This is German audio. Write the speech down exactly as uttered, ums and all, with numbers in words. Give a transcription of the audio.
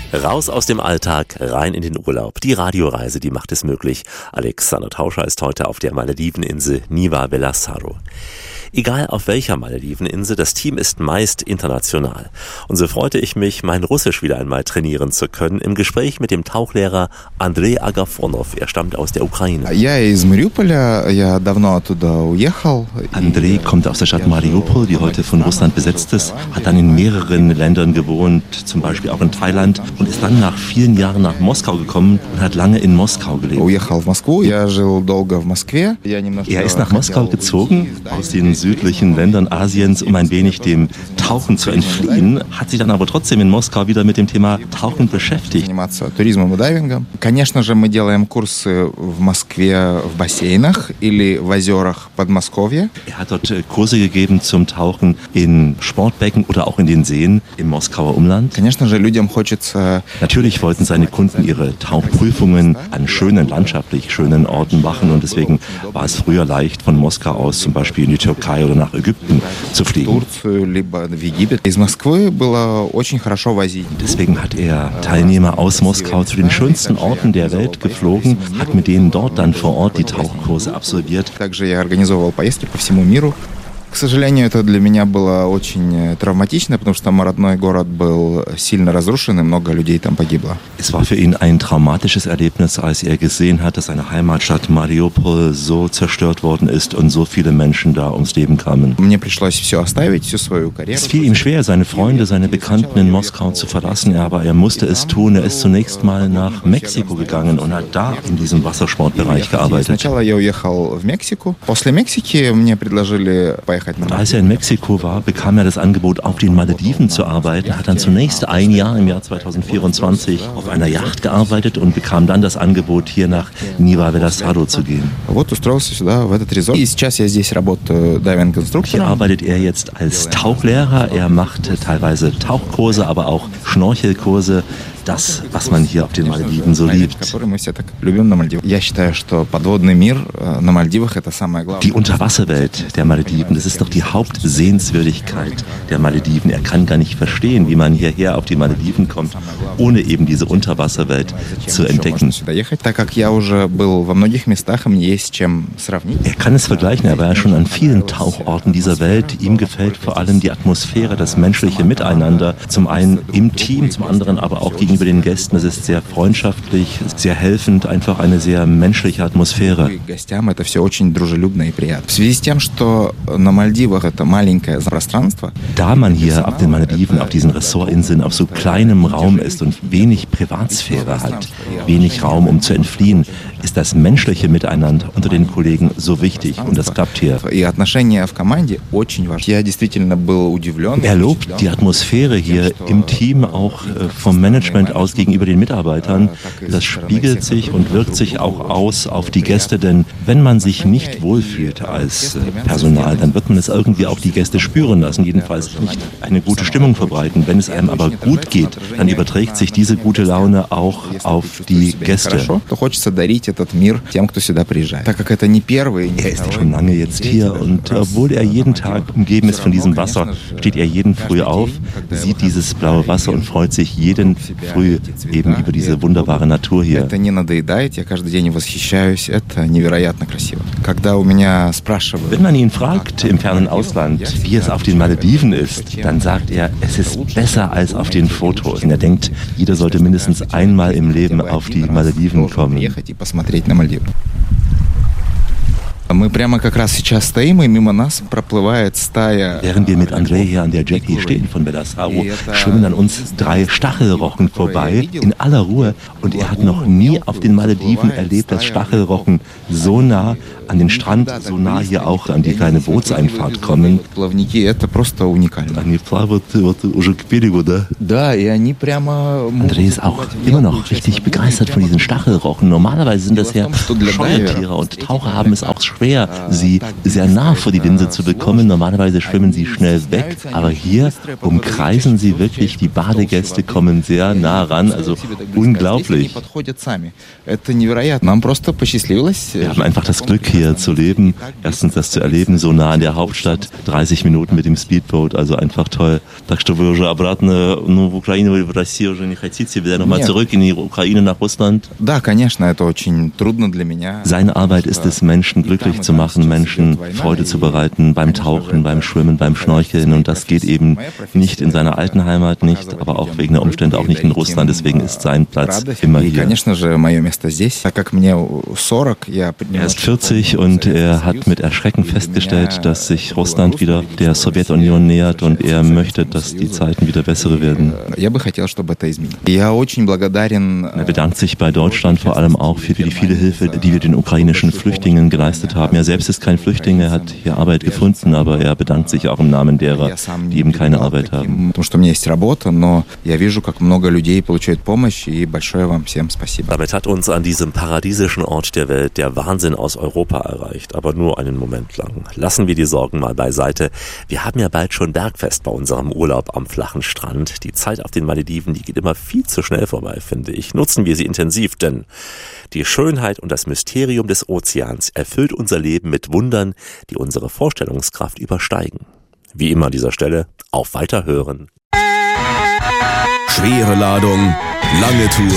Raus aus dem Alltag, rein in den Urlaub. Die Radioreise, die macht es möglich. Alexander Tauscher ist heute auf der Malediveninsel Niva Belasaro. Egal auf welcher Malediveninsel, das Team ist meist international. Und so freute ich mich, mein Russisch wieder einmal trainieren zu können, im Gespräch mit dem Tauchlehrer Andrei Agafonov. Er stammt aus der Ukraine. Andrei kommt aus der Stadt Mariupol, die heute von Russland besetzt ist, hat dann in mehreren Ländern gewohnt, zum Beispiel auch in Thailand, und ist dann nach vielen Jahren nach Moskau gekommen und hat lange in Moskau gelebt. Er ist nach Moskau gezogen, aus den südlichen Ländern Asiens, um ein wenig dem Tauchen zu entfliehen, hat sich dann aber trotzdem in Moskau wieder mit dem Thema Tauchen beschäftigt. Er hat dort Kurse gegeben zum Tauchen in Sportbecken oder auch in den Seen im Moskauer Umland. Natürlich wollten seine Kunden ihre Tauchprüfungen an schönen, landschaftlich schönen Orten machen, und deswegen war es früher leicht, von Moskau aus zum Beispiel in die Türkei oder nach Ägypten zu fliegen. Deswegen hat er Teilnehmer aus Moskau zu den schönsten Orten der Welt geflogen, hat mit denen dort dann vor Ort die Tauchkurse absolviert. К сожалению, это для меня было очень травматично, потому что мой родной город был сильно разрушен, и много людей там погибло. Es war für ihn ein traumatisches Erlebnis, als er gesehen hat, dass seine Heimatstadt Mariupol so zerstört worden ist und so viele Menschen da ums Leben kamen. Мне пришлось все оставить, всю свою карьеру. Es fiel ihm schwer, seine Freunde, seine Bekannten in Moskau zu verlassen, aber er musste es tun. Er ist zunächst mal nach Mexiko gegangen und hat da in diesem Wassersportbereich gearbeitet. Сначала я уехал в Мексику. После Мексики мне предложили поехать. Und als er in Mexiko war, bekam er das Angebot, auf den Malediven zu arbeiten, hat dann zunächst ein Jahr im Jahr zwanzig vierundzwanzig auf einer Yacht gearbeitet und bekam dann das Angebot, hier nach Niva Belasaro zu gehen. Hier arbeitet er jetzt als Tauchlehrer. Er macht teilweise Tauchkurse, aber auch Schnorchelkurse. Das, was man hier auf den Malediven so liebt. Die Unterwasserwelt der Malediven, das ist doch die Hauptsehenswürdigkeit der Malediven. Er kann gar nicht verstehen, wie man hierher auf die Malediven kommt, ohne eben diese Unterwasserwelt zu entdecken. Er kann es vergleichen, er war ja schon an vielen Tauchorten dieser Welt. Ihm gefällt vor allem die Atmosphäre, das menschliche Miteinander. Zum einen im Team, zum anderen aber auch gegenüber den Gästen. Es ist sehr freundschaftlich, sehr helfend, einfach eine sehr menschliche Atmosphäre. Da man hier auf den Malediven, auf diesen Ressortinseln, auf so kleinem Raum ist und wenig Privatsphäre hat, wenig Raum, um zu entfliehen, ist das menschliche Miteinander unter den Kollegen so wichtig, und das klappt hier. Er lobt die Atmosphäre hier im Team, auch vom Management aus gegenüber den Mitarbeitern. Das spiegelt sich und wirkt sich auch aus auf die Gäste, denn wenn man sich nicht wohlfühlt als Personal, dann wird man es irgendwie auch die Gäste spüren lassen, jedenfalls nicht eine gute Stimmung verbreiten. Wenn es einem aber gut geht, dann überträgt sich diese gute Laune auch auf die Gäste. Er ist schon lange jetzt hier, und obwohl er jeden Tag umgeben ist von diesem Wasser, steht er jeden Früh auf, sieht dieses blaue Wasser und freut sich jeden Früh eben über diese wunderbare Natur hier. Wenn man ihn fragt im fernen Ausland, wie es auf den Malediven ist, dann sagt er, es ist besser als auf den Fotos. Und er denkt, jeder sollte mindestens einmal im Leben auf die Malediven kommen. Während wir mit Andrei hier an der Jetty stehen von Belasaro, schwimmen an uns drei Stachelrochen vorbei, in aller Ruhe. Und er hat noch nie auf den Malediven erlebt, dass Stachelrochen so nah an den Strand, so nah hier auch an die kleine Bootseinfahrt kommen. Andrei ist auch immer noch richtig begeistert von diesen Stachelrochen. Normalerweise sind das ja Scheuertiere, und Taucher haben es auch schwer, schwer, sie sehr nah vor die Linse zu bekommen. Normalerweise schwimmen sie schnell weg, aber hier umkreisen sie wirklich, die Badegäste kommen sehr nah ran, also unglaublich. Wir haben einfach das Glück, hier zu leben, erstens das zu erleben, so nah an der Hauptstadt, dreißig Minuten mit dem Speedboat, also einfach toll. Так что вы уже обратно, ну, в Украину, в Россию уже не хотите, wieder nochmal zurück in die Ukraine, nach Russland? Да, конечно, это очень трудно для меня. Seine Arbeit ist es, Menschen glücklich zu machen, Menschen Freude zu bereiten, beim Tauchen, beim Schwimmen, beim Schnorcheln, und das geht eben nicht in seiner alten Heimat, nicht, aber auch wegen der Umstände auch nicht in Russland, deswegen ist sein Platz immer hier. Er ist vierzig und er hat mit Erschrecken festgestellt, dass sich Russland wieder der Sowjetunion nähert und er möchte, dass die Zeiten wieder bessere werden. Er bedankt sich bei Deutschland vor allem auch für die viele Hilfe, die wir den ukrainischen Flüchtlingen geleistet haben. Er selbst ist kein Flüchtling, er hat hier Arbeit gefunden, aber er bedankt sich auch im Namen derer, die eben keine Arbeit haben. Damit hat uns an diesem paradiesischen Ort der Welt der Wahnsinn aus Europa erreicht, aber nur einen Moment lang. Lassen wir die Sorgen mal beiseite. Wir haben ja bald schon Bergfest bei unserem Urlaub am flachen Strand. Die Zeit auf den Malediven, die geht immer viel zu schnell vorbei, finde ich. Nutzen wir sie intensiv, denn die Schönheit und das Mysterium des Ozeans erfüllt unser Leben mit Wundern, die unsere Vorstellungskraft übersteigen. Wie immer an dieser Stelle, auf Weiterhören. Schwere Ladung, lange Tour.